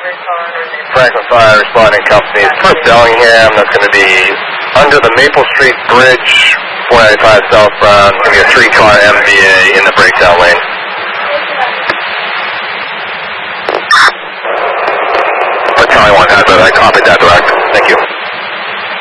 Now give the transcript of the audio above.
Franklin Fire responding company. First Bellingham, that's going to be under the Maple Street Bridge, 495 southbound. It's going to be a 3-car MVA in the breakdown lane. Battalion 1 has I copied that direct. Thank you.